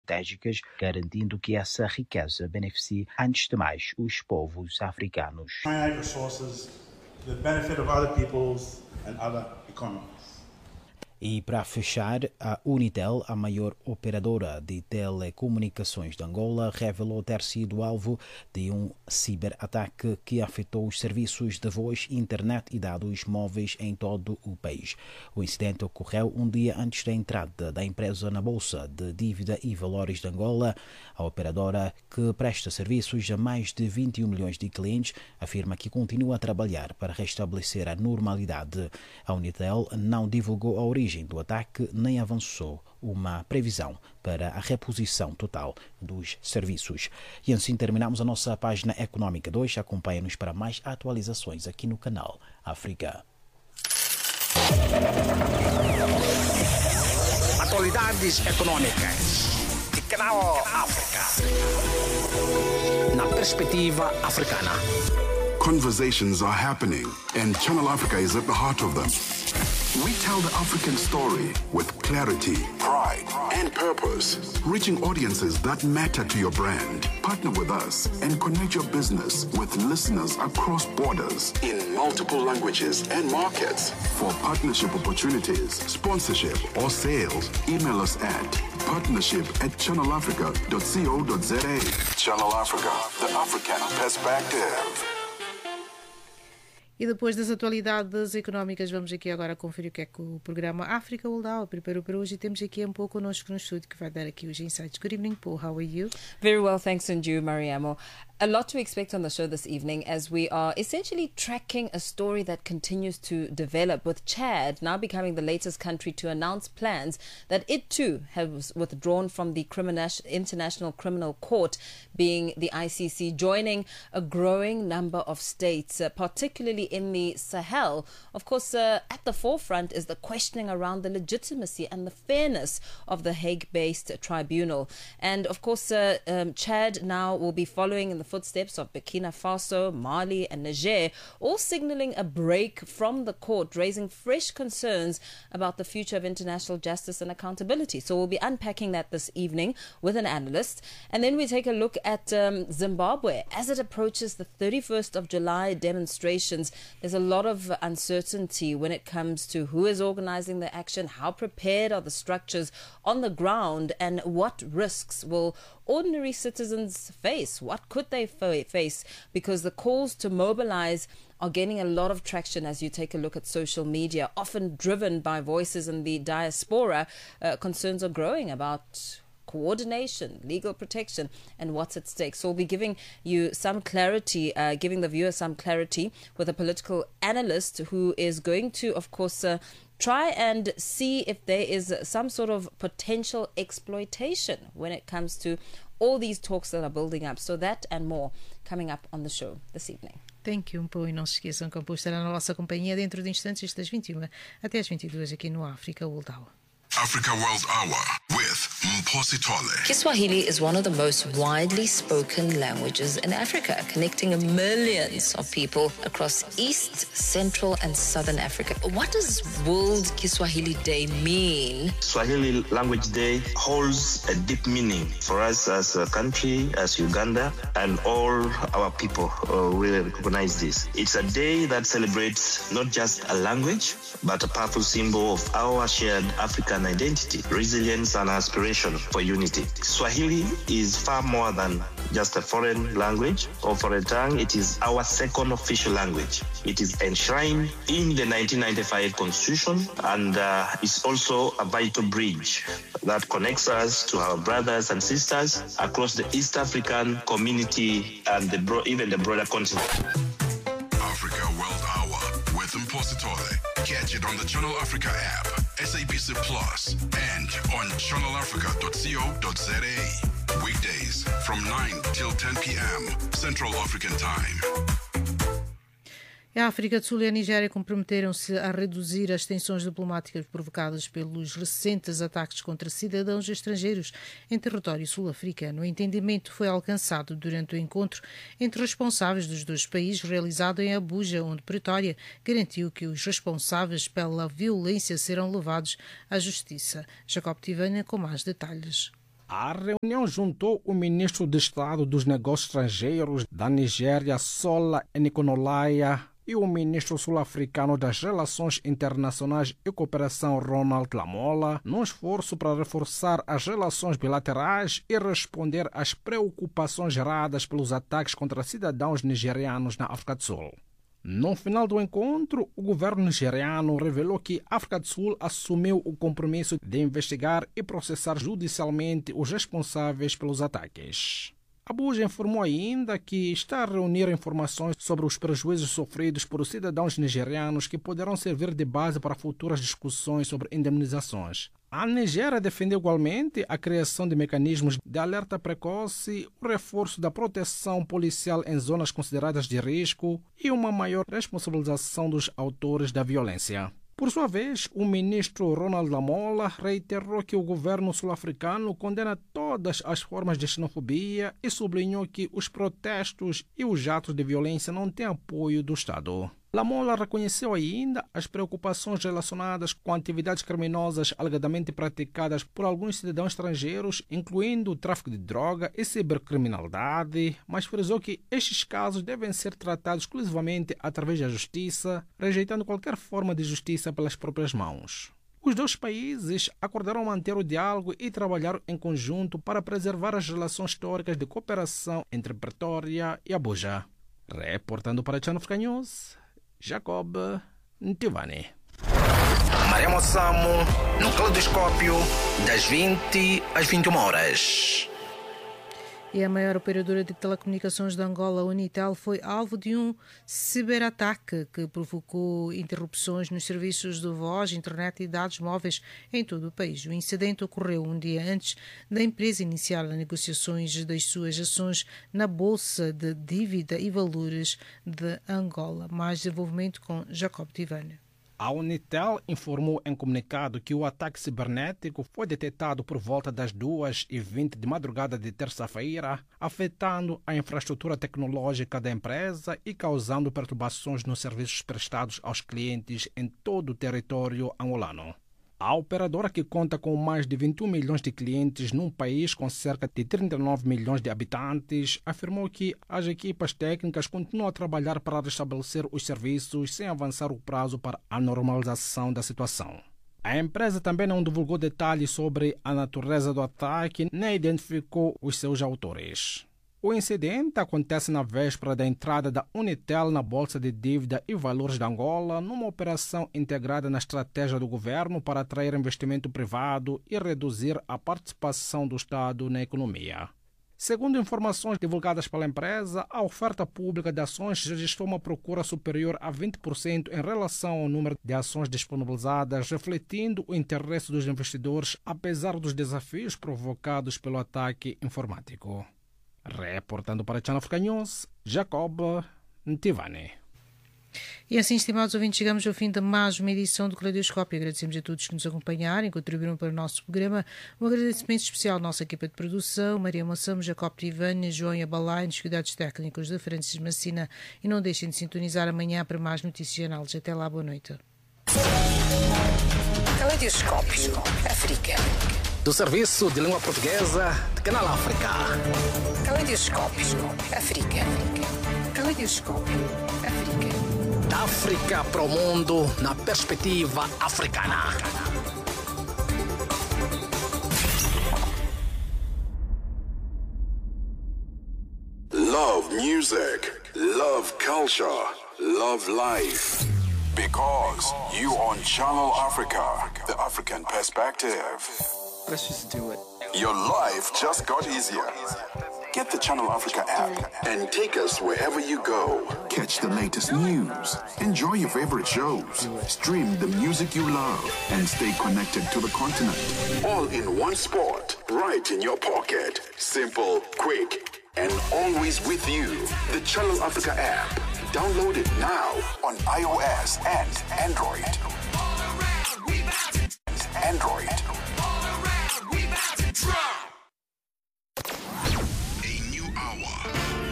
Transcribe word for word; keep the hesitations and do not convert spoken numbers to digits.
estratégicas, garantindo que essa riqueza beneficie, antes de mais, os povos africanos. Finite resources to the benefit of other peoples and other economies. E para fechar, a Unitel, a maior operadora de telecomunicações de Angola, revelou ter sido alvo de um ciberataque que afetou os serviços de voz, internet e dados móveis em todo o país. O incidente ocorreu um dia antes da entrada da empresa na Bolsa de Dívida e Valores de Angola. A operadora, que presta serviços a mais de vinte e um milhões de clientes, afirma que continua a trabalhar para restabelecer a normalidade. A Unitel não divulgou a origem do ataque nem avançou uma previsão para a reposição total dos serviços. E assim terminamos a nossa página econômica de hoje. Acompanhe-nos para mais atualizações aqui no canal África. Atualidades econômicas de Canal África. Na perspectiva africana. Conversations are happening, and Channel Africa is at the heart of them. We tell the African story with clarity, pride, and purpose, reaching audiences that matter to your brand. Partner with us and connect your business with listeners across borders in multiple languages and markets. For partnership opportunities, sponsorship, or sales, email us at partnership at channel africa dot co dot za. Channel Africa, the African perspective. E depois das atualidades económicas, vamos aqui agora conferir o que é que o programa África World Hour preparou para hoje. E temos aqui um pouco connosco no estúdio que vai dar aqui os insights. Good evening, Paul. How are you? Very well, thanks, and you, Mariamo. A lot to expect on the show this evening as we are essentially tracking a story that continues to develop, with Chad now becoming the latest country to announce plans that it too has withdrawn from the International Criminal Court, being the I C C, joining a growing number of states, uh, particularly in the Sahel. Of course, uh, at the forefront is the questioning around the legitimacy and the fairness of the Hague-based tribunal. And of course, uh, um, Chad now will be following in the footsteps of Burkina Faso, Mali and Niger, all signalling a break from the court, raising fresh concerns about the future of international justice and accountability. So we'll be unpacking that this evening with an analyst. And then we take a look at um, Zimbabwe as it approaches the thirty-first of July demonstrations. There's a lot of uncertainty when it comes to who is organizing the action, how prepared are the structures on the ground, and what risks will ordinary citizens face. What could they face? Because the calls to mobilize are gaining a lot of traction as you take a look at social media, often driven by voices in the diaspora. Uh, concerns are growing about coordination, legal protection, and what's at stake. So we'll be giving you some clarity, uh, giving the viewer some clarity with a political analyst who is going to, of course, uh, try and see if there is some sort of potential exploitation when it comes to all these talks that are building up. So that and more coming up on the show this evening. Thank you, Pô, e não se esqueçam que o Pô estará na nossa companhia dentro de instantes, das vinte e uma até às vinte e duas aqui no África World Hour. Africa World Hour with Mposi Tole. Kiswahili is one of the most widely spoken languages in Africa, connecting millions of people across East, Central and Southern Africa. What does World Kiswahili Day mean? Swahili Language Day holds a deep meaning for us as a country, as Uganda, and all our people uh, really recognize this. It's a day that celebrates not just a language, but a powerful symbol of our shared African identity, resilience and aspiration for unity. Swahili is far more than just a foreign language or foreign tongue. It is our second official language. It is enshrined in the nineteen ninety-five Constitution and uh, is also a vital bridge that connects us to our brothers and sisters across the East African community and the bro- even the broader continent. Africa World Hour with Mposi Tole. Catch it on the Channel Africa app, S A B C Plus, and on channel africa dot co dot za. Weekdays from nine till ten p.m. Central African Time. A África do Sul e a Nigéria comprometeram-se a reduzir as tensões diplomáticas provocadas pelos recentes ataques contra cidadãos estrangeiros em território sul-africano. O entendimento foi alcançado durante o encontro entre responsáveis dos dois países realizado em Abuja, onde Pretória garantiu que os responsáveis pela violência serão levados à justiça. Jacob Tivana com mais detalhes. A reunião juntou o ministro de Estado dos Negócios Estrangeiros da Nigéria, Sola Enikonolaya, e o ministro sul-africano das Relações Internacionais e Cooperação, Ronald Lamola, num esforço para reforçar as relações bilaterais e responder às preocupações geradas pelos ataques contra cidadãos nigerianos na África do Sul. No final do encontro, o governo nigeriano revelou que a África do Sul assumiu o compromisso de investigar e processar judicialmente os responsáveis pelos ataques. Abuja informou ainda que está a reunir informações sobre os prejuízos sofridos por os cidadãos nigerianos que poderão servir de base para futuras discussões sobre indemnizações. A Nigéria defendeu igualmente a criação de mecanismos de alerta precoce, o reforço da proteção policial em zonas consideradas de risco e uma maior responsabilização dos autores da violência. Por sua vez, o ministro Ronald Lamola reiterou que o governo sul-africano condena todas as formas de xenofobia e sublinhou que os protestos e os atos de violência não têm apoio do Estado. Lamola reconheceu ainda as preocupações relacionadas com atividades criminosas alegadamente praticadas por alguns cidadãos estrangeiros, incluindo o tráfico de droga e cibercriminalidade, mas frisou que estes casos devem ser tratados exclusivamente através da justiça, rejeitando qualquer forma de justiça pelas próprias mãos. Os dois países acordaram manter o diálogo e trabalhar em conjunto para preservar as relações históricas de cooperação entre Pretória e Abuja. Reportando para Channel Africa News, Jacob Ntivani. Maria Moçamo, no Caleidoscópio, das vinte às vinte e uma horas. E a maior operadora de telecomunicações de Angola, Unitel, foi alvo de um ciberataque que provocou interrupções nos serviços de voz, internet e dados móveis em todo o país. O incidente ocorreu um dia antes da empresa iniciar as negociações das suas ações na Bolsa de Dívida e Valores de Angola. Mais desenvolvimento com Jacob Tivane. A Unitel informou em comunicado que o ataque cibernético foi detectado por volta das duas e vinte de madrugada de terça-feira, afetando a infraestrutura tecnológica da empresa e causando perturbações nos serviços prestados aos clientes em todo o território angolano. A operadora, que conta com mais de vinte e um milhões de clientes num país com cerca de trinta e nove milhões de habitantes, afirmou que as equipas técnicas continuam a trabalhar para restabelecer os serviços sem avançar o prazo para a normalização da situação. A empresa também não divulgou detalhes sobre a natureza do ataque nem identificou os seus autores. O incidente acontece na véspera da entrada da Unitel na Bolsa de Dívida e Valores de Angola, numa operação integrada na estratégia do governo para atrair investimento privado e reduzir a participação do Estado na economia. Segundo informações divulgadas pela empresa, a oferta pública de ações registrou uma procura superior a vinte por cento em relação ao número de ações disponibilizadas, refletindo o interesse dos investidores, apesar dos desafios provocados pelo ataque informático. Reportando para a Channel Africa News, Jacob Ntivani. E assim, estimados ouvintes, chegamos ao fim de mais uma edição do Caleidoscópio. Agradecemos a todos que nos acompanharam e contribuíram para o nosso programa. Um agradecimento especial à nossa equipa de produção, Maria Moçamo, Jacob Tivani, João Abalai, nos cuidados técnicos de Francis Massina. E não deixem de sintonizar amanhã para mais notícias jornais. Até lá, boa noite. Caleidoscópio África. Do Serviço de Língua Portuguesa de Canal África. Caleidoscópio África. Caleidoscópio África. Da África para o mundo na perspectiva africana. Love music, love culture, love life. Because you on Channel Africa, the African perspective. Let's just do it. Your life just got easier. Get the Channel Africa app and take us wherever you go. Catch the latest news, enjoy your favorite shows, stream the music you love, and stay connected to the continent. All in one spot, right in your pocket. Simple, quick, and always with you. The Channel Africa app. Download it now on iOS and Android. Android.